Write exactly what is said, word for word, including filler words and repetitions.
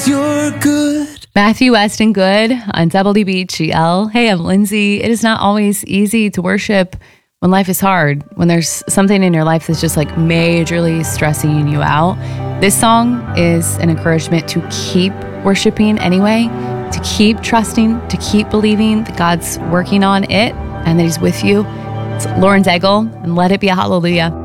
'cause you're good. Matthew West and Good on W B G L. Hey, I'm Lindsay. It is not always easy to worship when life is hard, when there's something in your life that's just like majorly stressing you out. This song is an encouragement to keep worshiping anyway, to keep trusting, to keep believing that God's working on it and that He's with you. It's Lauren Daigle and Let It Be a Hallelujah.